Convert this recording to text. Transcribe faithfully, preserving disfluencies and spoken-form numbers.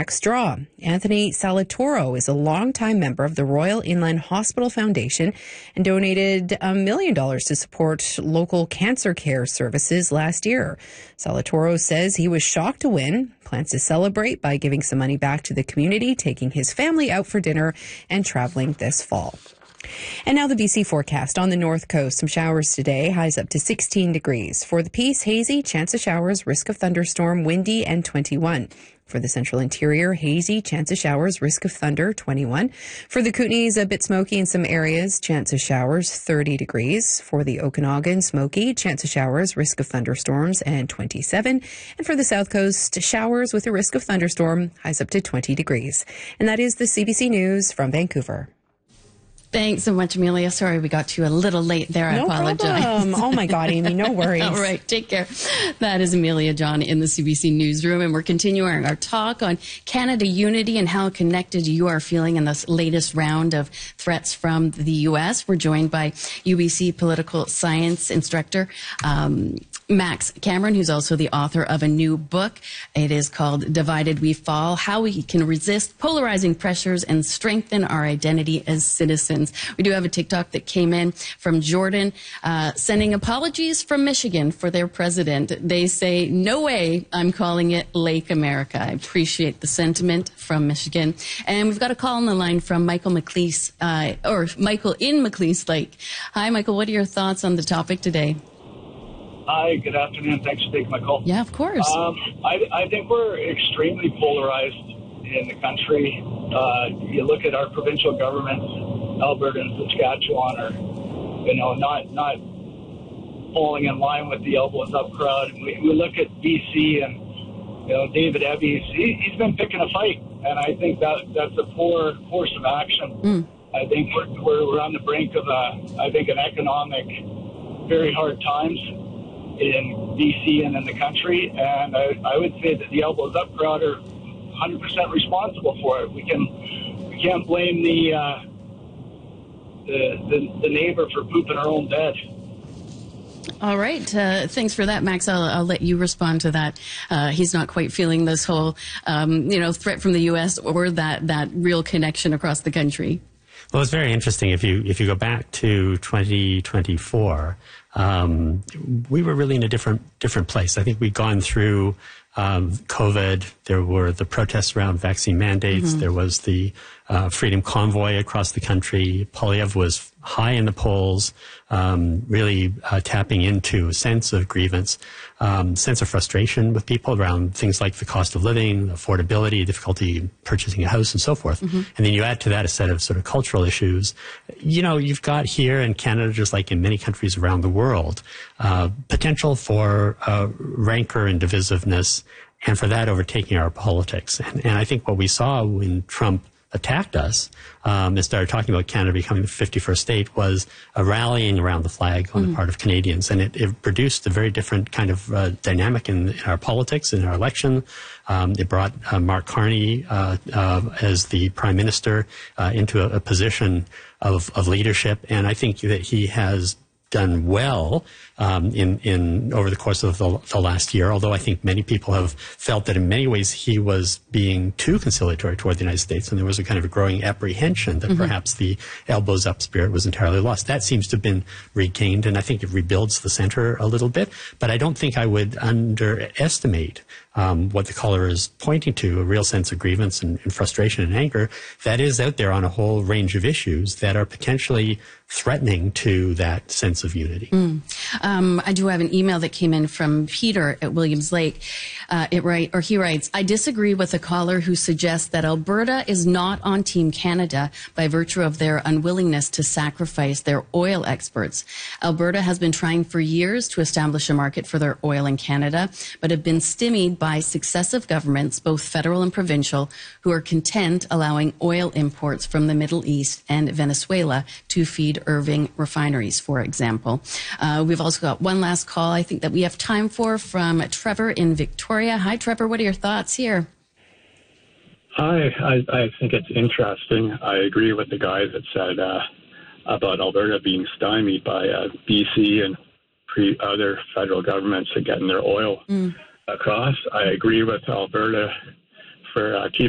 next draw. Anthony Salatoro is a longtime member of the Royal Inland Hospital Foundation and donated a million dollars to support local cancer care services last year. Salatoro says he was shocked to win, plans to celebrate by giving some money back to the community, taking his family out for dinner, and traveling this fall. And now the B C forecast. On the north coast, some showers today, highs up to sixteen degrees. For the Peace, hazy, chance of showers, risk of thunderstorm, windy, and twenty-one. For the central interior, hazy, chance of showers, risk of thunder, twenty-one. For the Kootenays, a bit smoky in some areas, chance of showers, thirty degrees. For the Okanagan, smoky, chance of showers, risk of thunderstorms, and twenty-seven. And for the south coast, showers with a risk of thunderstorm, highs up to twenty degrees. And that is the C B C News from Vancouver. Thanks so much, Amelia. Sorry we got you a little late there. I no apologize. Problem. Oh, my God, Amy, no worries. All right, take care. That is Amelia John in the C B C Newsroom, and we're continuing our talk on Canada unity and how connected you are feeling in this latest round of threats from the U S. We're joined by U B C political science instructor um, Max Cameron, who's also the author of a new book. It is called Divided We Fall, How We Can Resist Polarizing Pressures and Strengthen Our Identity as Citizens. We do have a TikTok that came in from Jordan, uh, sending apologies from Michigan for their president. They say, no way, I'm calling it Lake America. I appreciate the sentiment from Michigan. And we've got a call on the line from Michael McLeese, uh, or Michael in McLeese Lake. Hi, Michael. What are your thoughts on the topic today? Hi, good afternoon. Thanks for taking my call. Yeah, of course. Um, I, I think we're extremely polarized in the country. Uh, you look at our provincial governments, Alberta and Saskatchewan, are, you know, not not falling in line with the elbows up crowd. We, we look at B C and, you know, David Eby, he, he's been picking a fight, and I think that that's a poor course of action. Mm. I think we're, we're we're on the brink of a, I think, an economic, very hard times in B C and in the country, and I, I would say that the elbows up crowd are one hundred percent responsible for it. We can we can't blame the uh, the, the the neighbor for pooping her own bed. All right. Uh, thanks for that, Max. I'll, I'll let you respond to that. Uh, he's not quite feeling this whole, um, you know, threat from the U S or that that real connection across the country. Well, it's very interesting. If you if you go back to twenty twenty-four, um, we were really in a different different place. I think we'd gone through um, COVID. There were the protests around vaccine mandates. Mm-hmm. There was the uh, Freedom Convoy across the country. Poilievre was high in the polls, um, really uh, tapping into a sense of grievance, um, sense of frustration with people around things like the cost of living, affordability, difficulty purchasing a house, and so forth. Mm-hmm. And then you add to that a set of sort of cultural issues. You know, you've got here in Canada, just like in many countries around the world, uh, potential for uh, rancor and divisiveness, and for that overtaking our politics. And, and I think what we saw when Trump attacked us um, and started talking about Canada becoming the fifty-first state was a rallying around the flag on mm-hmm. the part of Canadians. And it, it produced a very different kind of uh, dynamic in, in our politics, in our election. Um, it brought uh, Mark Carney uh, uh, as the prime minister uh, into a, a position of, of leadership. And I think that he has done well um, in in over the course of the, the last year, although I think many people have felt that in many ways he was being too conciliatory toward the United States, and there was a kind of a growing apprehension that mm-hmm. perhaps the elbows up spirit was entirely lost. That seems to have been regained, and I think it rebuilds the center a little bit, but I don't think I would underestimate um, what the caller is pointing to, a real sense of grievance and, and frustration and anger that is out there on a whole range of issues that are potentially threatening to that sense of unity. Mm. Um, I do have an email that came in from Peter at Williams Lake. Uh, it write, or he writes, I disagree with a caller who suggests that Alberta is not on Team Canada by virtue of their unwillingness to sacrifice their oil exports. Alberta has been trying for years to establish a market for their oil in Canada, but have been stymied by successive governments, both federal and provincial, who are content allowing oil imports from the Middle East and Venezuela to feed Irving refineries, for example. Uh, we've also got one last call I think that we have time for from Trevor in Victoria. Hi, Trevor. What are your thoughts here? Hi. I, I think it's interesting. I agree with the guy that said uh, about Alberta being stymied by uh, B C and pre- other federal governments getting their oil mm. across. I agree with Alberta for uh, keeping